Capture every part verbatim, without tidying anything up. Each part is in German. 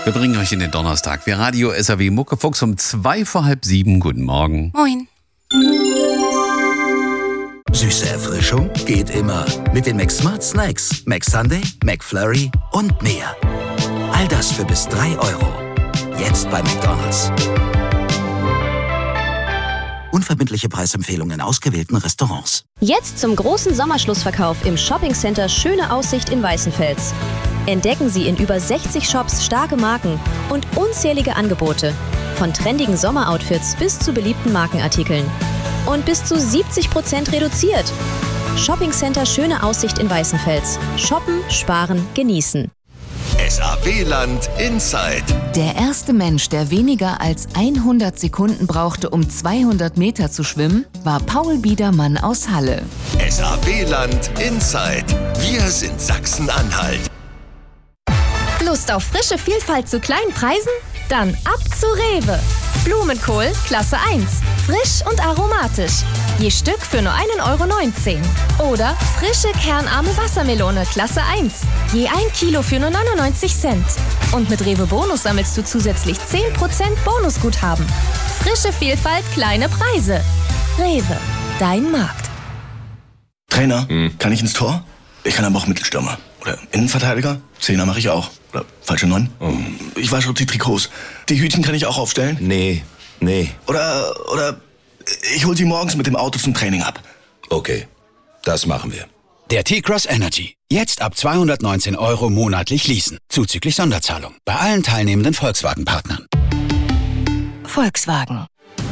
Wir bringen euch in den Donnerstag. Wir Radio S R W Muckefuchs um zwei vor halb sieben. Guten Morgen. Moin. Süße Erfrischung geht immer. Mit den McSmart Snacks. McSunday, McFlurry und mehr. All das für bis drei Euro. Jetzt bei McDonald's. Unverbindliche Preisempfehlungen in ausgewählten Restaurants. Jetzt zum großen Sommerschlussverkauf im Shoppingcenter Schöne Aussicht in Weißenfels. Entdecken Sie in über sechzig Shops starke Marken und unzählige Angebote. Von trendigen Sommeroutfits bis zu beliebten Markenartikeln. Und bis zu siebzig Prozent reduziert. Shoppingcenter Schöne Aussicht in Weißenfels. Shoppen, sparen, genießen. S A W-Land Inside. Der erste Mensch, der weniger als hundert Sekunden brauchte, um zweihundert Meter zu schwimmen, war Paul Biedermann aus Halle. S A W-Land Inside. Wir sind Sachsen-Anhalt. Lust auf frische Vielfalt zu kleinen Preisen? Dann ab zu Rewe. Blumenkohl Klasse eins. Frisch und aromatisch. Je Stück für nur ein Euro neunzehn. Oder frische kernarme Wassermelone Klasse eins. Je ein Kilo für nur neunundneunzig Cent. Und mit Rewe Bonus sammelst du zusätzlich zehn Prozent Bonusguthaben. Frische Vielfalt, kleine Preise. Rewe, dein Markt. Trainer, hm. kann ich ins Tor? Ich kann aber auch Mittelstürmer. Oder Innenverteidiger? Zehner mache ich auch. Oder falsche Neun? Oh. Ich wasche die Trikots. Die Hütchen kann ich auch aufstellen? Nee, nee. Oder, oder ich hol sie morgens mit dem Auto zum Training ab. Okay, das machen wir. Der T-Cross Energy. Jetzt ab zweihundertneunzehn Euro monatlich leasen. Zuzüglich Sonderzahlung. Bei allen teilnehmenden Volkswagen-Partnern. Volkswagen.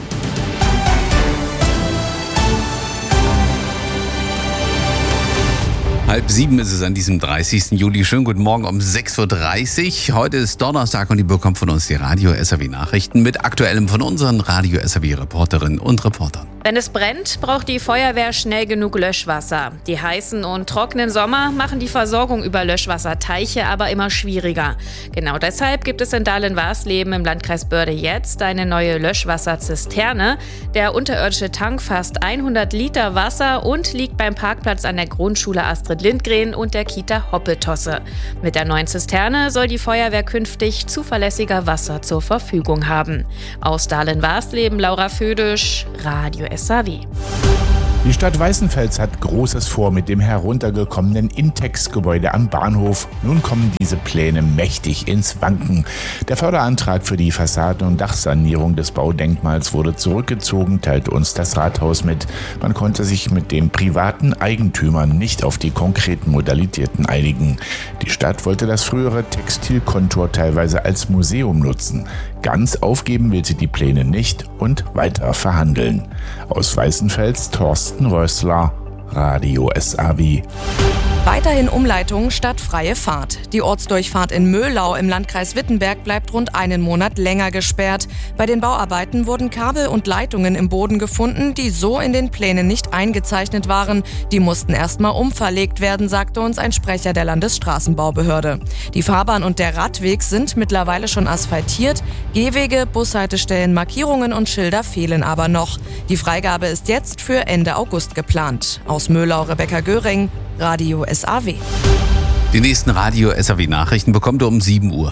Halb sieben ist es an diesem dreißigsten Juli. Schönen guten Morgen um sechs Uhr dreißig. Heute ist Donnerstag und ihr bekommt von uns die Radio S R W Nachrichten mit Aktuellem von unseren Radio S R W Reporterinnen und Reportern. Wenn es brennt, braucht die Feuerwehr schnell genug Löschwasser. Die heißen und trockenen Sommer machen die Versorgung über Löschwasserteiche aber immer schwieriger. Genau deshalb gibt es in Dahlen-Warsleben im Landkreis Börde jetzt eine neue Löschwasserzisterne. Der unterirdische Tank fasst hundert Liter Wasser und liegt beim Parkplatz an der Grundschule Astrid Lindgren und der Kita Hoppetosse. Mit der neuen Zisterne soll die Feuerwehr künftig zuverlässiger Wasser zur Verfügung haben. Aus Dahlen-Warsleben, Laura Födisch, Radio S R W. Die Stadt Weißenfels hat Großes vor mit dem heruntergekommenen Intex-Gebäude am Bahnhof. Nun kommen diese Pläne mächtig ins Wanken. Der Förderantrag für die Fassaden- und Dachsanierung des Baudenkmals wurde zurückgezogen, teilt uns das Rathaus mit. Man konnte sich mit den privaten Eigentümern nicht auf die konkreten Modalitäten einigen. Die Stadt wollte das frühere Textilkontor teilweise als Museum nutzen. Ganz aufgeben will sie die Pläne nicht und weiter verhandeln. Aus Weißenfels Thorsten Rössler, Radio S R W. Weiterhin Umleitung statt freie Fahrt. Die Ortsdurchfahrt in Möhlau im Landkreis Wittenberg bleibt rund einen Monat länger gesperrt. Bei den Bauarbeiten wurden Kabel und Leitungen im Boden gefunden, die so in den Plänen nicht eingezeichnet waren. Die mussten erstmal umverlegt werden, sagte uns ein Sprecher der Landesstraßenbaubehörde. Die Fahrbahn und der Radweg sind mittlerweile schon asphaltiert. Gehwege, Bushaltestellen, Markierungen und Schilder fehlen aber noch. Die Freigabe ist jetzt für Ende August geplant. Aus Möhlau Rebecca Göring, Radio S R W. Die nächsten Radio S R W Nachrichten bekommt ihr um sieben Uhr.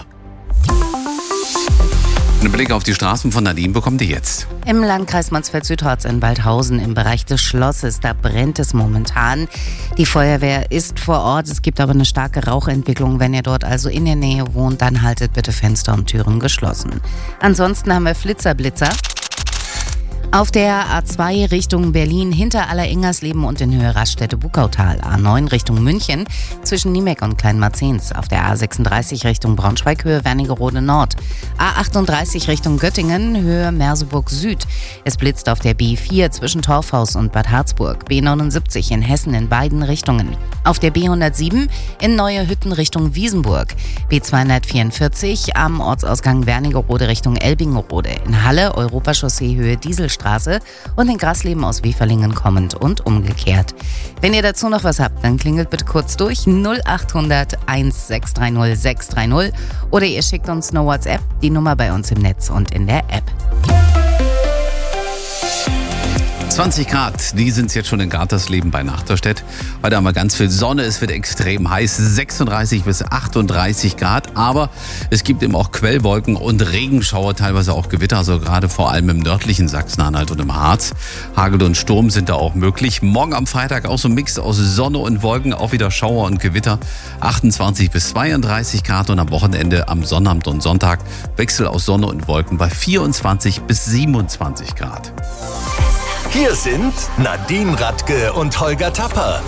Einen Blick auf die Straßen von Nadine bekommt ihr jetzt. Im Landkreis Mansfeld-Südharz in Waldhausen im Bereich des Schlosses, da brennt es momentan. Die Feuerwehr ist vor Ort, es gibt aber eine starke Rauchentwicklung. Wenn ihr dort also in der Nähe wohnt, dann haltet bitte Fenster und Türen geschlossen. Ansonsten haben wir Flitzerblitzer. Auf der A zwei Richtung Berlin hinter Alleringers-Leben und in Höhe Raststätte-Bukautal. A neun Richtung München zwischen Niemek und Kleinmarzens. Auf der A sechsunddreißig Richtung Braunschweig Höhe Wernigerode Nord. A achtunddreißig Richtung Göttingen Höhe Merseburg Süd. Es blitzt auf der B vier zwischen Torfhaus und Bad Harzburg. B neunundsiebzig in Hessen in beiden Richtungen. Auf der B hundertsieben in Neue Hütten Richtung Wiesenburg. B zweihundertvierundvierzig am Ortsausgang Wernigerode Richtung Elbingerode. In Halle Europachaussee Höhe Dieselstraße und in Grasleben aus Weferlingen kommend und umgekehrt. Wenn ihr dazu noch was habt, dann klingelt bitte kurz durch null achthundert eins sechs drei null sechs drei null oder ihr schickt uns eine WhatsApp, die Nummer bei uns im Netz und in der App. zwanzig Grad, die sind jetzt schon in Gartersleben bei Nachterstedt. Heute haben wir ganz viel Sonne, es wird extrem heiß, sechsunddreißig bis achtunddreißig Grad. Aber es gibt eben auch Quellwolken und Regenschauer, teilweise auch Gewitter, also gerade vor allem im nördlichen Sachsen-Anhalt und im Harz. Hagel und Sturm sind da auch möglich. Morgen am Freitag auch so ein Mix aus Sonne und Wolken, auch wieder Schauer und Gewitter. achtundzwanzig bis zweiunddreißig Grad und am Wochenende am Sonnabend und Sonntag Wechsel aus Sonne und Wolken bei vierundzwanzig bis siebenundzwanzig Grad. Hier sind Nadine Radke und Holger Tapper.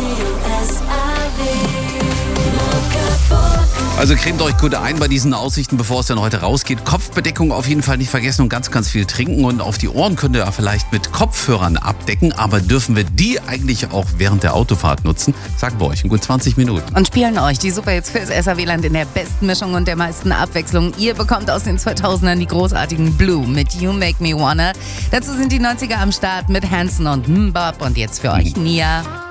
Also cremt euch gut ein bei diesen Aussichten, bevor es dann heute rausgeht. Kopfbedeckung auf jeden Fall nicht vergessen und ganz, ganz viel trinken. Und auf die Ohren könnt ihr vielleicht mit Kopfhörern abdecken. Aber dürfen wir die eigentlich auch während der Autofahrt nutzen? Sagen wir euch in gut zwanzig Minuten. Und spielen euch die Superhits fürs S R W-Land in der besten Mischung und der meisten Abwechslung. Ihr bekommt aus den zweitausendern die großartigen Blue mit You Make Me Wanna. Dazu sind die neunziger am Start mit Hanson und Mbop. Und jetzt für euch Nia.